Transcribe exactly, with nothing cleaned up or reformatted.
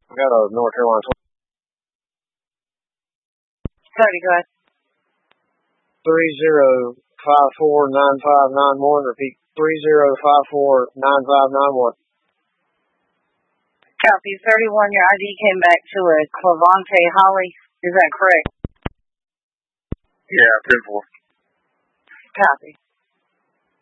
I got a North Carolina. Cody, go ahead. Three zero five four nine five nine one. Repeat. Three zero five four nine five nine one. Copy. thirty-one. Your I D came back to a Clavante Holly. Is that correct? Yeah, ten four. Copy.